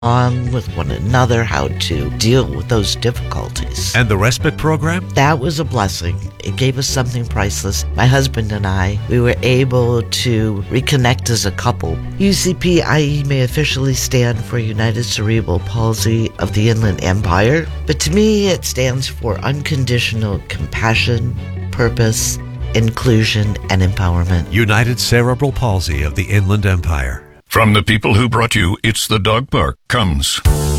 along with one another, how to deal with those difficulties. And the respite program? That was a blessing. It gave us something priceless. My husband and I, we were able to reconnect as a couple. UCPIE may officially stand for United Cerebral Palsy of the Inland Empire, but to me it stands for unconditional compassion, purpose, inclusion, and empowerment. United Cerebral Palsy of the Inland Empire. From the people who brought you It's the Dog Park comes